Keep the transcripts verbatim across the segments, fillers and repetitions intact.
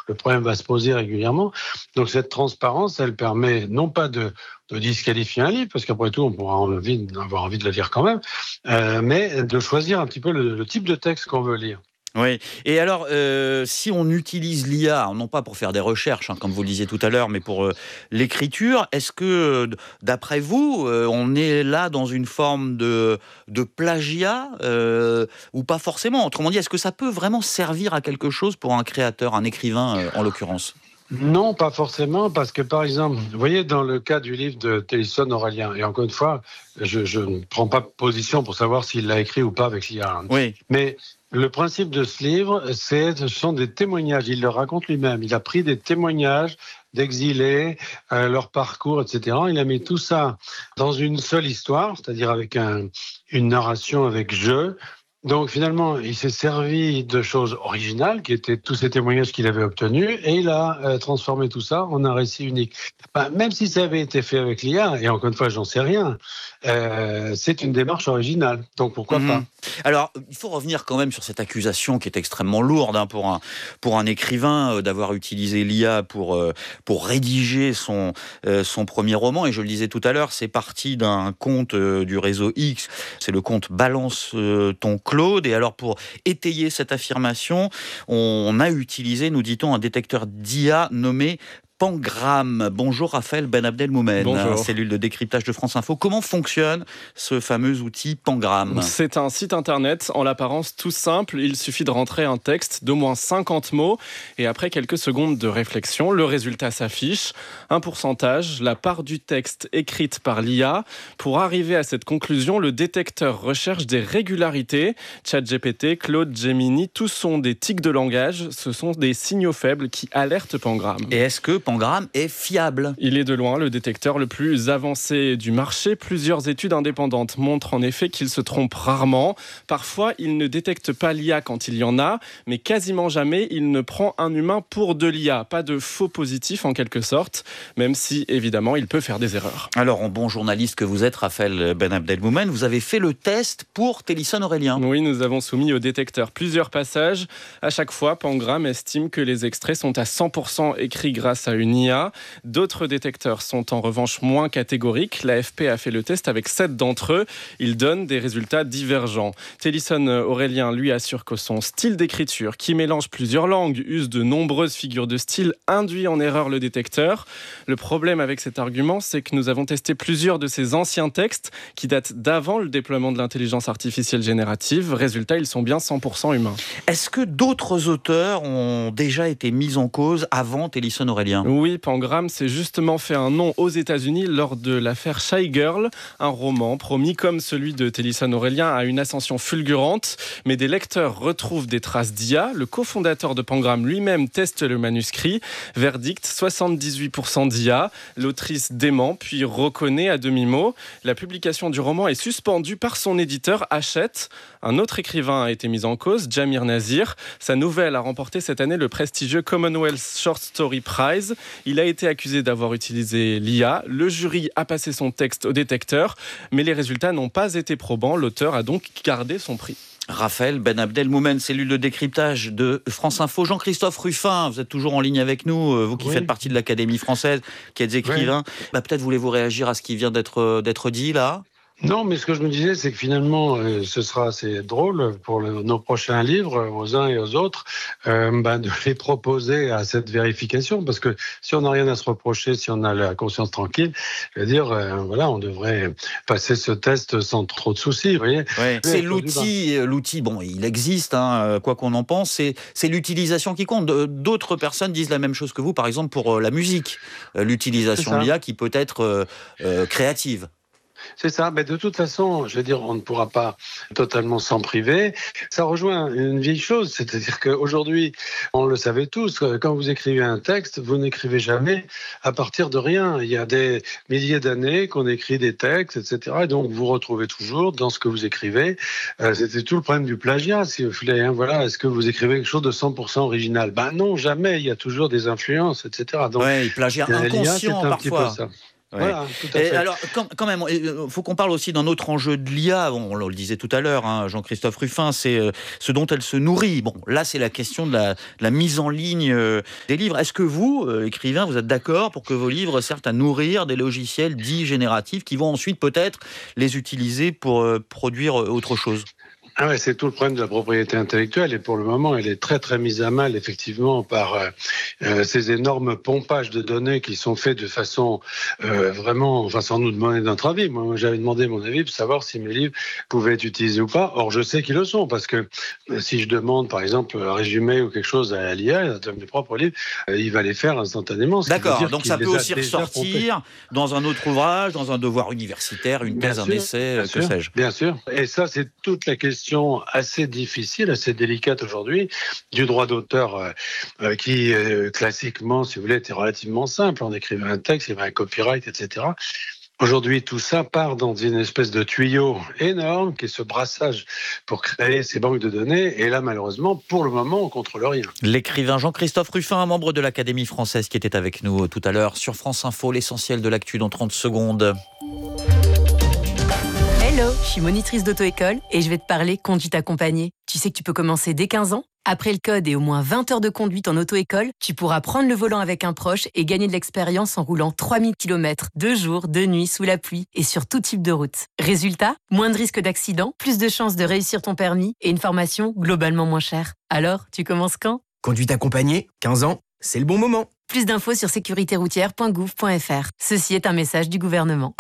le problème va se poser régulièrement. Donc cette transparence, elle permet non pas de, de disqualifier un livre, parce qu'après tout, on pourra envie, avoir envie de le lire quand même, euh, mais de choisir un petit peu le, le type de texte qu'on veut lire. Oui. Et alors, euh, si on utilise l'I A, non pas pour faire des recherches, hein, comme vous le disiez tout à l'heure, mais pour euh, l'écriture, est-ce que, d'après vous, euh, on est là dans une forme de, de plagiat euh, ou pas forcément? Autrement dit, est-ce que ça peut vraiment servir à quelque chose pour un créateur, un écrivain euh, en l'occurrence? Non, pas forcément, parce que par exemple, vous voyez, dans le cas du livre de Télisson Aurélien, et encore une fois, je, je ne prends pas position pour savoir s'il l'a écrit ou pas avec l'I A. Oui. Mais le principe de ce livre, c'est, ce sont des témoignages. Il le raconte lui-même. Il a pris des témoignages d'exilés, euh, leur parcours, et cetera. Il a mis tout ça dans une seule histoire, c'est-à-dire avec un, une narration avec jeu. Donc finalement, il s'est servi de choses originales, qui étaient tous ces témoignages qu'il avait obtenus, et il a euh, transformé tout ça en un récit unique. Enfin, même si ça avait été fait avec l'I A, et encore une fois, j'en sais rien, euh, c'est une démarche originale. Donc pourquoi mmh. pas? Alors, il faut revenir quand même sur cette accusation qui est extrêmement lourde hein, pour, un, pour un écrivain euh, d'avoir utilisé l'I A pour, euh, pour rédiger son, euh, son premier roman. Et je le disais tout à l'heure, c'est parti d'un compte euh, du réseau X, c'est le compte Balance euh, ton Claude. Et alors, pour étayer cette affirmation, on a utilisé, nous dit-on, un détecteur d'I A nommé Pangram. Bonjour Raphaël Ben Abdelmoumen, Bonjour. Cellule de décryptage de France Info. Comment fonctionne ce fameux outil Pangram? C'est un site internet en l'apparence tout simple. Il suffit de rentrer un texte d'au moins cinquante mots et après quelques secondes de réflexion, le résultat s'affiche. Un pourcentage, la part du texte écrite par l'I A. Pour arriver à cette conclusion, le détecteur recherche des régularités. ChatGPT, Claude, Gemini, tous sont des tics de langage. Ce sont des signaux faibles qui alertent Pangram. Et est-ce que Pangram est fiable? Il est de loin le détecteur le plus avancé du marché. Plusieurs études indépendantes montrent en effet qu'il se trompe rarement. Parfois, il ne détecte pas l'I A quand il y en a, mais quasiment jamais il ne prend un humain pour de l'I A. Pas de faux positif en quelque sorte, même si évidemment il peut faire des erreurs. Alors, en bon journaliste que vous êtes, Raphaël Ben Abdelmoumen, vous avez fait le test pour Télisson Aurélien. Oui, nous avons soumis au détecteur plusieurs passages. À chaque fois, Pangram estime que les extraits sont à cent pour cent écrits grâce à une I A. D'autres détecteurs sont en revanche moins catégoriques. L'A F P a fait le test avec sept d'entre eux. Ils donnent des résultats divergents. Télisson Aurélien, lui, assure que son style d'écriture, qui mélange plusieurs langues, use de nombreuses figures de style, induit en erreur le détecteur. Le problème avec cet argument, c'est que nous avons testé plusieurs de ces anciens textes qui datent d'avant le déploiement de l'intelligence artificielle générative. Résultat, ils sont bien cent pour cent humains. Est-ce que d'autres auteurs ont déjà été mis en cause avant Télisson Aurélien ? Oui, Pangram s'est justement fait un nom aux États-Unis lors de l'affaire Shy Girl, un roman promis comme celui de Télisson Aurélien à une ascension fulgurante, mais des lecteurs retrouvent des traces d'I A. Le cofondateur de Pangram lui-même teste le manuscrit. Verdict, soixante-dix-huit pour cent d'I A. L'autrice dément puis reconnaît à demi-mot. La publication du roman est suspendue par son éditeur Hachette. Un autre écrivain a été mis en cause, Jamir Nazir. Sa nouvelle a remporté cette année le prestigieux Commonwealth Short Story Prize. Il a été accusé d'avoir utilisé l'I A. Le jury a passé son texte au détecteur, mais les résultats n'ont pas été probants. L'auteur a donc gardé son prix. Raphaël Ben Abdelmoumen, cellule de décryptage de France Info. Jean-Christophe Ruffin, vous êtes toujours en ligne avec nous, vous qui oui. faites partie de l'Académie française, qui êtes écrivain. Oui. Bah, peut-être voulez-vous réagir à ce qui vient d'être, d'être dit là ? Non, mais ce que je me disais, c'est que finalement, euh, ce sera assez drôle pour le, nos prochains livres, aux uns et aux autres, euh, ben, de les proposer à cette vérification, parce que si on n'a rien à se reprocher, si on a la conscience tranquille, je veux dire, euh, voilà, on devrait passer ce test sans trop de soucis, vous voyez. Ouais. C'est l'outil, l'outil, bon, il existe, hein, quoi qu'on en pense, c'est, c'est l'utilisation qui compte. D'autres personnes disent la même chose que vous, par exemple pour la musique, l'utilisation de l'I A qui peut être euh, euh, créative. C'est ça, mais de toute façon, je veux dire, on ne pourra pas totalement s'en priver. Ça rejoint une vieille chose, c'est-à-dire qu'aujourd'hui, on le savait tous, quand vous écrivez un texte, vous n'écrivez jamais à partir de rien. Il y a des milliers d'années qu'on écrit des textes, et cetera. Et donc, vous retrouvez toujours dans ce que vous écrivez. Euh, c'était tout le problème du plagiat, si vous voulez. Hein, voilà, est-ce que vous écrivez quelque chose de cent pour cent original ? Ben non, jamais. Il y a toujours des influences, et cetera. Donc, ouais, plagiat inconscient c'est un parfois. Petit peu ça. Ouais. Voilà, tout à fait. Et alors, quand, quand même, il faut qu'on parle aussi d'un autre enjeu de l'I A. On, on le disait tout à l'heure, hein, Jean-Christophe Rufin, c'est euh, ce dont elle se nourrit. Bon, là, c'est la question de la, de la mise en ligne euh, des livres. Est-ce que vous, euh, écrivain, vous êtes d'accord pour que vos livres servent à nourrir des logiciels dits génératifs qui vont ensuite peut-être les utiliser pour euh, produire autre chose ? Ah ouais, c'est tout le problème de la propriété intellectuelle et pour le moment, elle est très très mise à mal effectivement par euh, euh, ces énormes pompages de données qui sont faits de façon euh, vraiment, enfin sans nous demander notre avis. Moi, j'avais demandé mon avis pour savoir si mes livres pouvaient être utilisés ou pas. Or, je sais qu'ils le sont parce que euh, si je demande par exemple un résumé ou quelque chose à l'I A, à mes propres livres, euh, il va les faire instantanément. D'accord, donc ça peut aussi ressortir dans un autre ouvrage, dans un devoir universitaire, une thèse, un essai, que sais-je. Bien sûr. Et ça, c'est toute la question assez difficile, assez délicate aujourd'hui, du droit d'auteur euh, euh, qui, euh, classiquement, si vous voulez, était relativement simple. On écrivait un texte, il y avait un copyright, et cetera. Aujourd'hui, tout ça part dans une espèce de tuyau énorme qui est ce brassage pour créer ces banques de données. Et là, malheureusement, pour le moment, on ne contrôle rien. L'écrivain Jean-Christophe Rufin, membre de l'Académie française, qui était avec nous tout à l'heure sur France Info, l'essentiel de l'actu dans trente secondes. Hello, je suis monitrice d'auto-école et je vais te parler conduite accompagnée. Tu sais que tu peux commencer dès quinze ans ? Après le code et au moins vingt heures de conduite en auto-école, tu pourras prendre le volant avec un proche et gagner de l'expérience en roulant trois mille kilomètres, deux jours, deux nuits, sous la pluie et sur tout type de route. Résultat, moins de risques d'accident, plus de chances de réussir ton permis et une formation globalement moins chère. Alors, tu commences quand ? Conduite accompagnée, quinze ans, c'est le bon moment. Plus d'infos sur sécurité routière point gouv point f r. Ceci est un message du gouvernement.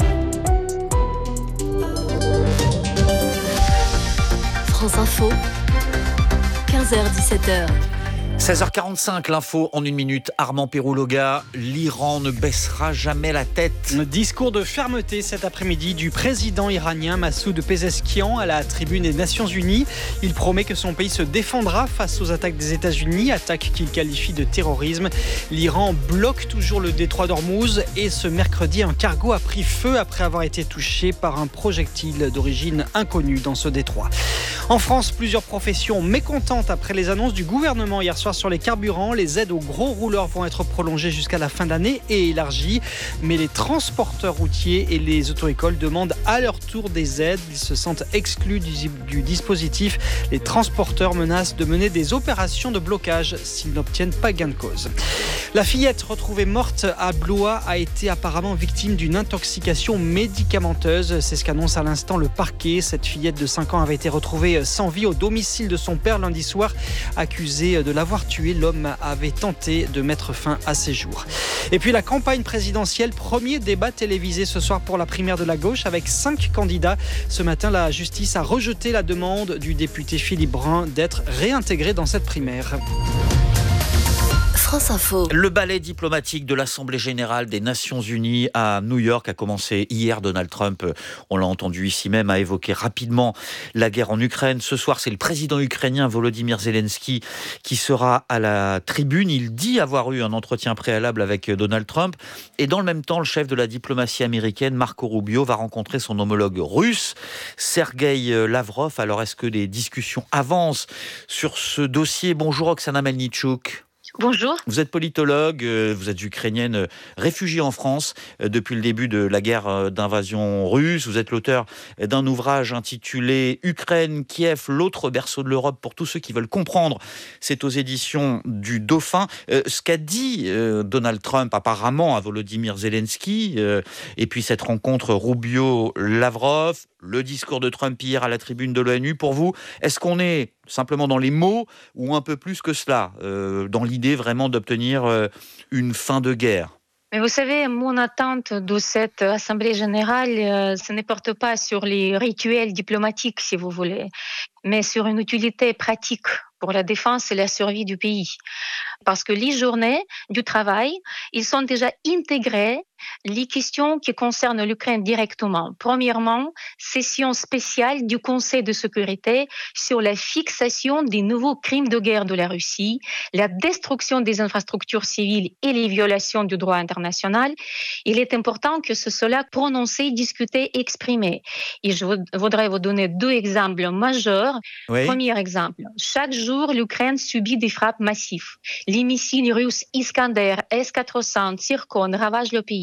France Info, quinze heures dix-sept heures. seize heures quarante-cinq, l'info en une minute. Armand Pérouloga, l'Iran ne baissera jamais la tête. Discours de fermeté cet après-midi du président iranien Massoud Pezeshkian à la tribune des Nations Unies. Il promet que son pays se défendra face aux attaques des États-Unis, attaques qu'il qualifie de terrorisme. L'Iran bloque toujours le détroit d'Ormuz et ce mercredi, un cargo a pris feu après avoir été touché par un projectile d'origine inconnue dans ce détroit. En France, plusieurs professions mécontentes après les annonces du gouvernement hier soir sur les carburants. Les aides aux gros rouleurs vont être prolongées jusqu'à la fin d'année et élargies. Mais les transporteurs routiers et les auto-écoles demandent à leur tour des aides. Ils se sentent exclus du, du dispositif. Les transporteurs menacent de mener des opérations de blocage s'ils n'obtiennent pas gain de cause. La fillette retrouvée morte à Blois a été apparemment victime d'une intoxication médicamenteuse. C'est ce qu'annonce à l'instant le parquet. Cette fillette de cinq ans avait été retrouvée sans vie au domicile de son père lundi soir. Accusé de l'avoir tué, l'homme avait tenté de mettre fin à ses jours. Et puis la campagne présidentielle, premier débat télévisé ce soir pour la primaire de la gauche avec cinq candidats. Ce matin, la justice a rejeté la demande du député Philippe Brun d'être réintégré dans cette primaire. France Info. Le ballet diplomatique de l'Assemblée générale des Nations Unies à New York a commencé hier. Donald Trump, on l'a entendu ici même, a évoqué rapidement la guerre en Ukraine. Ce soir, c'est le président ukrainien Volodymyr Zelensky qui sera à la tribune. Il dit avoir eu un entretien préalable avec Donald Trump. Et dans le même temps, le chef de la diplomatie américaine, Marco Rubio, va rencontrer son homologue russe, Sergueï Lavrov. Alors, est-ce que des discussions avancent sur ce dossier ? Bonjour, Oksana Melnichuk. Bonjour. Vous êtes politologue, vous êtes ukrainienne réfugiée en France depuis le début de la guerre d'invasion russe. Vous êtes l'auteur d'un ouvrage intitulé « Ukraine, Kiev, l'autre berceau de l'Europe » pour tous ceux qui veulent comprendre. C'est aux éditions du Dauphin. Ce qu'a dit Donald Trump apparemment à Volodymyr Zelensky, et puis cette rencontre Rubio-Lavrov, le discours de Trump hier à la tribune de l'ONU, pour vous, est-ce qu'on est simplement dans les mots ou un peu plus que cela, euh, dans l'idée vraiment d'obtenir euh, une fin de guerre ? Mais vous savez, mon attente de cette Assemblée générale, euh, ce ne porte pas sur les rituels diplomatiques, si vous voulez, mais sur une utilité pratique pour la défense et la survie du pays. Parce que les journées du travail, ils sont déjà intégrés les questions qui concernent l'Ukraine directement. Premièrement, session spéciale du Conseil de sécurité sur la fixation des nouveaux crimes de guerre de la Russie, la destruction des infrastructures civiles et les violations du droit international. Il est important que ce soit prononcé, discuté, exprimé. Et je voudrais vous donner deux exemples majeurs. Oui. Premier exemple, chaque jour, l'Ukraine subit des frappes massives. Les missiles russes Iskander, S quatre cents, Tsirkon ravagent le pays.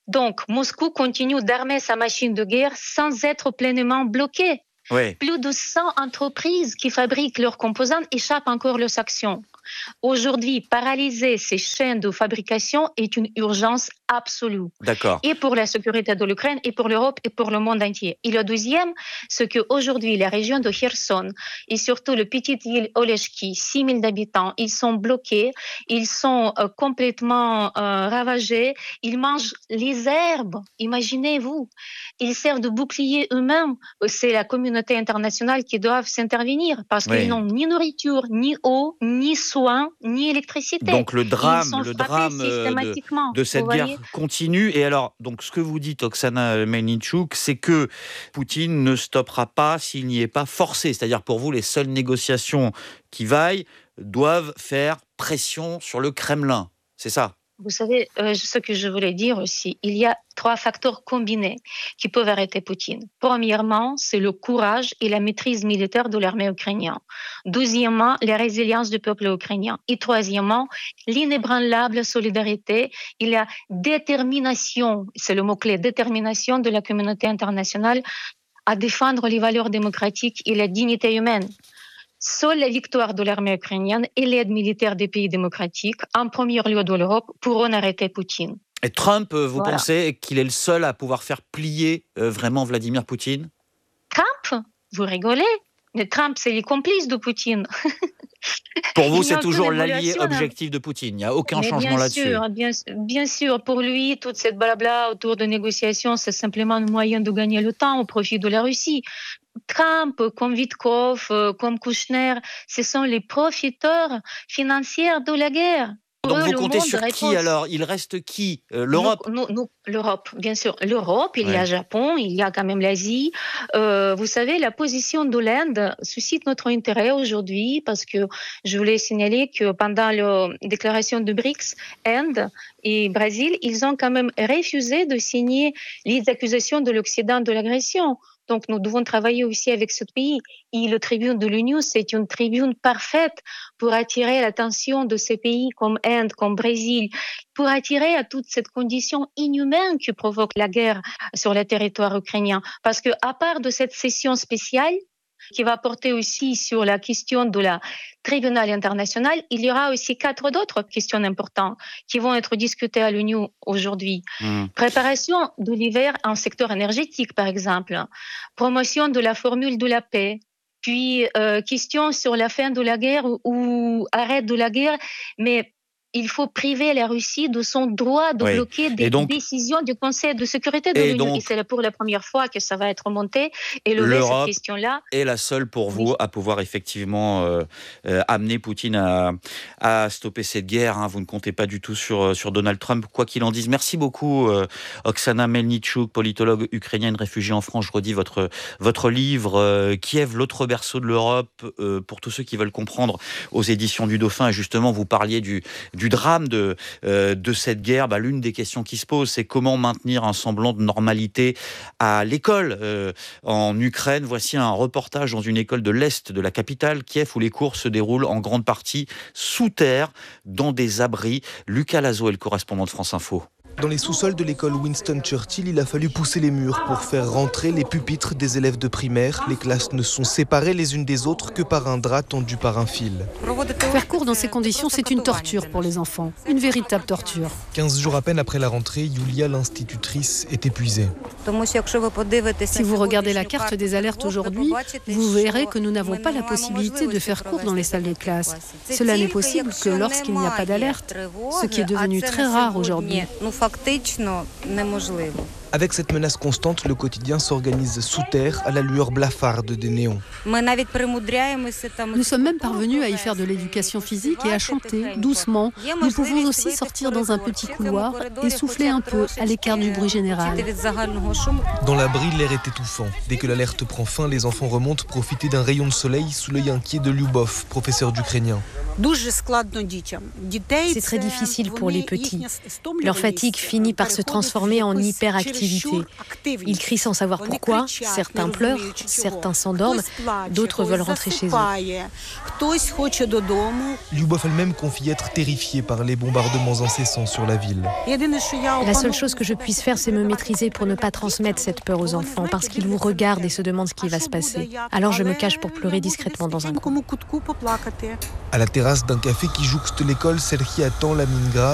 Donc, Moscou continue d'armer sa machine de guerre sans être pleinement bloqué. Oui. Plus de cent entreprises qui fabriquent leurs composants échappent encore aux sanctions. Aujourd'hui, paralyser ces chaînes de fabrication est une urgence absolue. D'accord. Et pour la sécurité de l'Ukraine, et pour l'Europe, et pour le monde entier. Et le deuxième, c'est qu'aujourd'hui, la région de Kherson, et surtout le petite île Oleshki, six mille habitants, ils sont bloqués, ils sont euh, complètement euh, ravagés, ils mangent les herbes, imaginez-vous. Ils servent de bouclier eux-mêmes. C'est la communauté internationale qui doit s'intervenir, parce Oui. qu'ils n'ont ni nourriture, ni eau, ni soins, ni électricité. Donc le drame, Ils sont le frappés drame euh, systématiquement, de, de cette vous guerre voyez. continue. Et alors, donc ce que vous dites, Oksana Melnichuk, c'est que Poutine ne stoppera pas s'il n'y est pas forcé. C'est-à-dire pour vous, les seules négociations qui vaillent doivent faire pression sur le Kremlin. C'est ça? Vous savez, euh, ce que je voulais dire aussi, il y a trois facteurs combinés qui peuvent arrêter Poutine. Premièrement, c'est le courage et la maîtrise militaire de l'armée ukrainienne. Deuxièmement, la résilience du peuple ukrainien. Et troisièmement, l'inébranlable solidarité et la détermination, c'est le mot-clé, détermination de la communauté internationale à défendre les valeurs démocratiques et la dignité humaine. Seule la victoire de l'armée ukrainienne et l'aide militaire des pays démocratiques, en premier lieu de l'Europe, pourront arrêter Poutine. Et Trump, vous Voilà. pensez qu'il est le seul à pouvoir faire plier euh, vraiment Vladimir Poutine? Trump, vous rigolez? Mais Trump, c'est les complices de Poutine. Pour vous, Il y a c'est aucune toujours l'allié évaluation, hein. objectif de Poutine. Il n'y a aucun Mais changement bien là-dessus. sûr, bien, bien sûr, pour lui, toute cette blabla autour de négociations, c'est simplement un moyen de gagner le temps au profit de la Russie. Trump, comme Witkoff, euh, comme Kushner, ce sont les profiteurs financiers de la guerre. Pour Donc eux, vous le comptez monde sur répond- qui alors? Il reste qui? Euh, L'Europe? Nous- nous- nous- L'Europe, bien sûr. L'Europe, il y a Ouais. Japon, il y a quand même l'Asie. Euh, vous savez, la position de l'Inde suscite notre intérêt aujourd'hui parce que je voulais signaler que pendant la déclaration de BRICS, Inde et Brésil, ils ont quand même refusé de signer les accusations de l'Occident de l'agression. Donc, nous devons travailler aussi avec ce pays. Et le tribune de l'Union, c'est une tribune parfaite pour attirer l'attention de ces pays comme Inde, comme Brésil, pour attirer à toute cette condition inhumaine que provoque la guerre sur le territoire ukrainien. Parce que, à part de cette session spéciale, qui va porter aussi sur la question de la tribunal international, il y aura aussi quatre autres questions importantes qui vont être discutées à l'Union aujourd'hui. Mmh. Préparation de l'hiver en secteur énergétique, par exemple. Promotion de la formule de la paix. Puis, euh, question sur la fin de la guerre ou, ou arrêt de la guerre. Mais il faut priver la Russie de son droit de Oui. bloquer des Et donc- décisions du Conseil de sécurité de Et l'Union. donc- Et c'est pour la première fois que ça va être monté et lever L'Europe cette question-là. est la seule pour vous Oui. à pouvoir effectivement euh, euh, amener Poutine à, à stopper cette guerre. Hein. Vous ne comptez pas du tout sur, sur Donald Trump, quoi qu'il en dise. Merci beaucoup, euh, Oksana Melnichuk, politologue ukrainienne réfugiée en France. Je redis votre, votre livre, euh, Kiev, l'autre berceau de l'Europe, euh, pour tous ceux qui veulent comprendre, aux éditions du Dauphin. Et justement, vous parliez du, du drame de, euh, de cette guerre. Bah, l'une des questions qui se posent, c'est comment maintenir un semblant de normalité à l'école euh, en Ukraine. Voici un reportage dans une école de l'Est de la capitale, Kiev, où les cours se déroulent en grande partie sous terre, dans des abris. Lucas Lazo est le correspondant de France Info. Dans les sous-sols de l'école Winston Churchill, il a fallu pousser les murs pour faire rentrer les pupitres des élèves de primaire. Les classes ne sont séparées les unes des autres que par un drap tendu par un fil. Faire cours dans ces conditions, c'est une torture pour les enfants. Une véritable torture. quinze jours à peine après la rentrée, Yulia, l'institutrice, est épuisée. Si vous regardez la carte des alertes aujourd'hui, vous verrez que nous n'avons pas la possibilité de faire cours dans les salles de classe. Cela n'est possible que lorsqu'il n'y a pas d'alerte, ce qui est devenu très rare aujourd'hui. Avec cette menace constante, le quotidien s'organise sous terre à la lueur blafarde des néons. Nous sommes même parvenus à y faire de l'éducation physique et à chanter doucement. Nous pouvons aussi sortir dans un petit couloir et souffler un peu à l'écart du bruit général. Dans l'abri, l'air est étouffant. Dès que l'alerte prend fin, les enfants remontent profiter d'un rayon de soleil sous l'œil inquiet de Lyubov, professeur d'ukrainien. C'est très difficile pour les petits. Leur fatigue finit par se transformer en hyperactivité. activité. Ils crient sans savoir pourquoi, certains pleurent, certains s'endorment, d'autres veulent rentrer chez eux. Lyubov elle-même confie être terrifiée par les bombardements incessants sur la ville. La seule chose que je puisse faire, c'est me maîtriser pour ne pas transmettre cette peur aux enfants, parce qu'ils vous regardent et se demandent ce qui va se passer. Alors je me cache pour pleurer discrètement dans un coin. À la terrasse d'un café qui jouxte l'école, Serhii attend la Leningrad.